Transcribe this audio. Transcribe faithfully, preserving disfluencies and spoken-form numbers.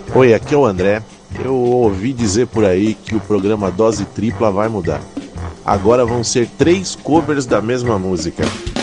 Oi, aqui é o André. Eu ouvi dizer por aí que o programa Dose Tripla vai mudar. Agora vão ser três covers da mesma música.